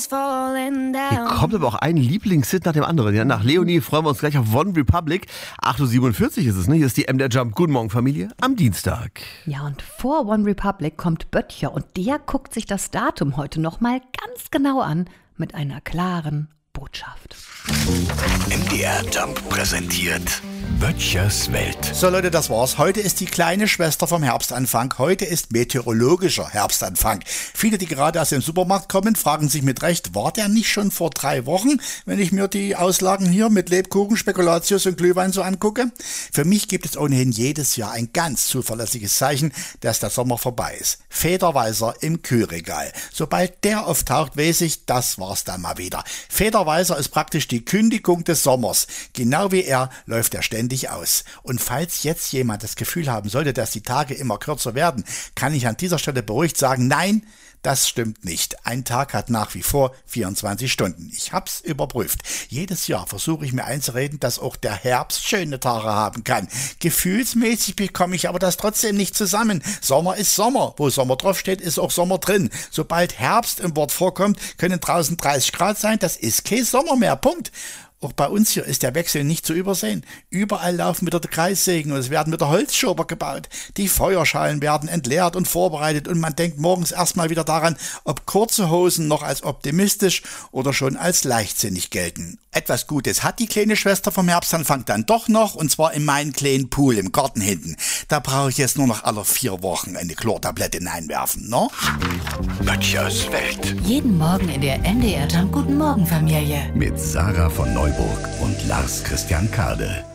Hier kommt aber auch ein Lieblingshit nach dem anderen. Ja, nach Leonie freuen wir uns gleich auf One Republic. 8:47 Uhr ist es, ne? Hier ist die MDR Jump. Guten Morgen, Familie, am Dienstag. Ja, und vor One Republic kommt Böttcher und der guckt sich das Datum heute nochmal ganz genau an mit einer klaren Botschaft. MDR Jump präsentiert Böttchers Welt. So Leute, das war's. Heute ist die kleine Schwester vom Herbstanfang. Heute ist meteorologischer Herbstanfang. Viele, die gerade aus dem Supermarkt kommen, fragen sich mit Recht, war der nicht schon vor 3 Wochen, wenn ich mir die Auslagen hier mit Lebkuchen, Spekulatius und Glühwein so angucke? Für mich gibt es ohnehin jedes Jahr ein ganz zuverlässiges Zeichen, dass der Sommer vorbei ist. Federweißer im Kühlregal. Sobald der auftaucht, weiß ich, das war's dann mal wieder. Federweißer ist praktisch die Kündigung des Sommers. Genau wie er läuft er ständig aus. Und falls jetzt jemand das Gefühl haben sollte, dass die Tage immer kürzer werden, kann ich an dieser Stelle beruhigt sagen, nein, das stimmt nicht. Ein Tag hat nach wie vor 24 Stunden. Ich hab's überprüft. Jedes Jahr versuche ich mir einzureden, dass auch der Herbst schöne Tage haben kann. Gefühlsmäßig bekomme ich aber das trotzdem nicht zusammen. Sommer ist Sommer. Wo Sommer draufsteht, ist auch Sommer drin. Sobald Herbst im Wort vorkommt, können draußen 30 Grad sein. Das ist kein Sommer mehr. Punkt. Auch bei uns hier ist der Wechsel nicht zu übersehen. Überall laufen wieder die Kreissägen und es werden wieder Holzschober gebaut. Die Feuerschalen werden entleert und vorbereitet und man denkt morgens erstmal wieder daran, ob kurze Hosen noch als optimistisch oder schon als leichtsinnig gelten. Etwas Gutes hat die kleine Schwester vom Herbstanfang dann doch noch, und zwar in meinen kleinen Pool im Garten hinten. Da brauche ich jetzt nur noch alle 4 Wochen eine Chlortablette hineinwerfen, ne? Böttchers Welt. Jeden Morgen in der MDR Jump Guten Morgen Familie. Mit Sarah von Neuburg und Lars Christian Kade.